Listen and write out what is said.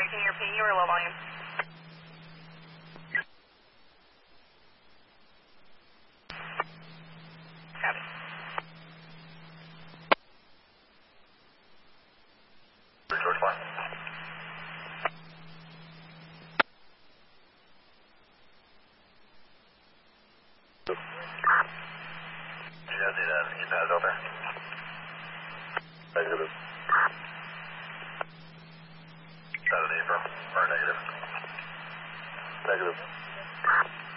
checking your PE or low volume. Copy. George 1. Do you guys need an E-pad out there? Negative. Got an E from, or negative? Negative.